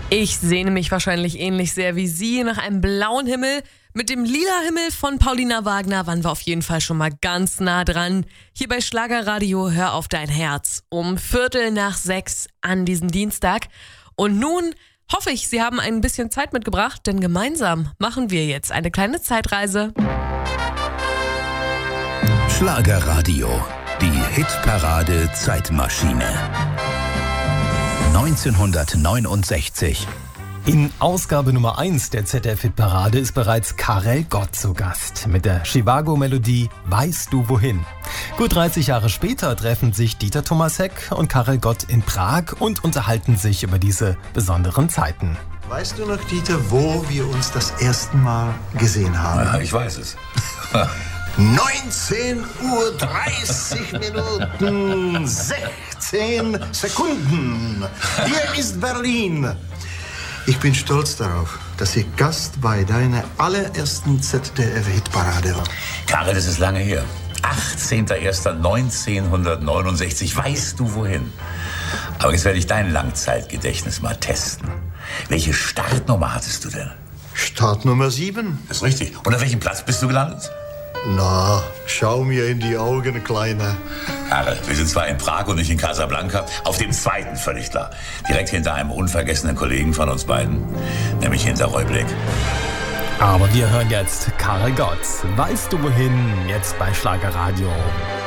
Ich sehne mich wahrscheinlich ähnlich sehr wie Sie nach einem blauen Himmel. Mit dem lila Himmel von Paulina Wagner waren wir auf jeden Fall schon mal ganz nah dran. Hier bei Schlagerradio Hör auf dein Herz um 5:45 an diesem Dienstag. Und nun hoffe ich, Sie haben ein bisschen Zeit mitgebracht, denn gemeinsam machen wir jetzt eine kleine Zeitreise. Schlagerradio, die Hitparade Zeitmaschine. 1969. In Ausgabe Nummer 1 der ZDF-Hitparade ist bereits Karel Gott zu Gast mit der Chivago-Melodie Weißt du wohin? Gut 30 Jahre später treffen sich Dieter Thomas Heck und Karel Gott in Prag und unterhalten sich über diese besonderen Zeiten. Weißt du noch, Dieter, wo wir uns das erste Mal gesehen haben? Ja, ich weiß es. 19:30 Minuten, 16 Sekunden. Hier ist Berlin. Ich bin stolz darauf, dass ich Gast bei deiner allerersten ZDF-Hitparade war. Karel, das ist lange her. 18.01.1969. Weißt du wohin? Aber jetzt werde ich dein Langzeitgedächtnis mal testen. Welche Startnummer hattest du denn? Startnummer 7. Das ist richtig. Und auf welchem Platz bist du gelandet? Na, schau mir in die Augen, Kleiner. Karel, wir sind zwar in Prag und nicht in Casablanca, auf dem zweiten völlig klar. Direkt hinter einem unvergessenen Kollegen von uns beiden, nämlich hinter Roy Black. Aber wir hören jetzt Karel Gott. Weißt du wohin? Jetzt bei Schlagerradio.